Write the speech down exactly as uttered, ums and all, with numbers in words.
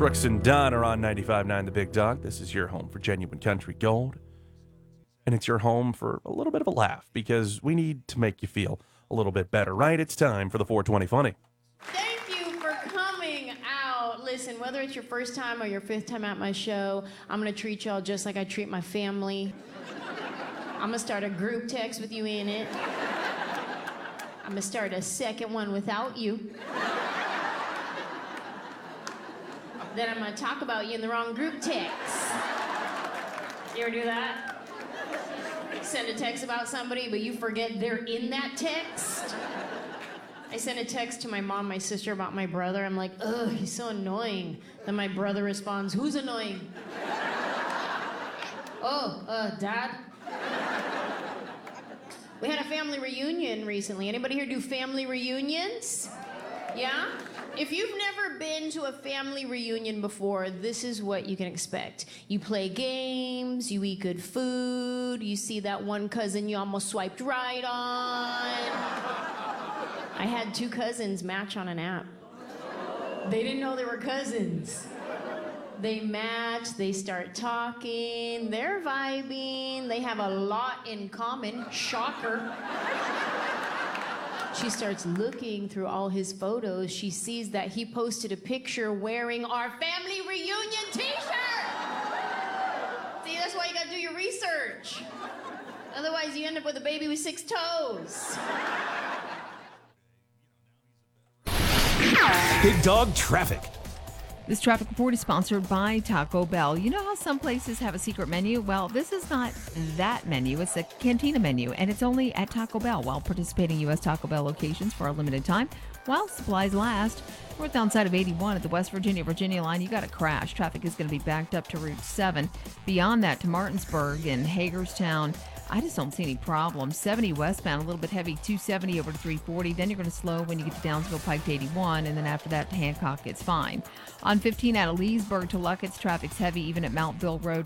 Brooks and Dunn are on ninety-five point nine The Big Dog. This is your home for genuine country gold. And it's your home for a little bit of a laugh because we need to make you feel a little bit better, right? It's time for the four twenty Funny. Thank you for coming out. Listen, whether it's your first time or your fifth time at my show, I'm going to treat y'all just like I treat my family. I'm going to start a group text with you in it. I'm going to start a second one without you. Then I'm going to talk about you in the wrong group text. You ever do that? Send a text about somebody, but you forget they're in that text. I sent a text to my mom, my sister about my brother. I'm like, ugh, he's so annoying. Then my brother responds, who's annoying? Oh, uh, Dad? We had a family reunion recently. Anybody here do family reunions? Yeah? If you've never been to a family reunion before, this is what you can expect. You play games, you eat good food, you see that one cousin you almost swiped right on. I had two cousins match on an app. They didn't know they were cousins. They match, they start talking, they're vibing, they have a lot in common. Shocker. She starts looking through all his photos. She sees that he posted a picture wearing our family reunion t-shirt. See, that's why you gotta do your research. Otherwise, you end up with a baby with six toes. Big Dog Traffic. This traffic report is sponsored by Taco Bell. You know how some places have a secret menu? Well, this is not that menu. It's a cantina menu, and it's only at Taco Bell while participating U S Taco Bell locations for a limited time while supplies last. Northbound side of eighty-one at the West Virginia-Virginia line, you got to crash. Traffic is going to be backed up to Route seven. Beyond that to Martinsburg and Hagerstown, I just don't see any problems. seventy westbound, a little bit heavy, two seventy over to three forty. Then you're going to slow when you get to Downsville Pike to eighty-one, and then after that to Hancock, it's fine. On fifteen out of Leesburg to Luckett's, traffic's heavy even at Mountville Road.